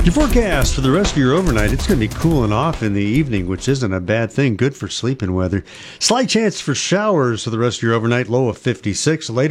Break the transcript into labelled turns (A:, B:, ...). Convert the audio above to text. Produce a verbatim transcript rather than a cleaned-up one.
A: Your forecast for the rest of your overnight, it's going to be cooling off in the evening, which isn't a bad thing. Good for sleeping weather. Slight chance for showers for the rest of your overnight, low of fifty-six. Later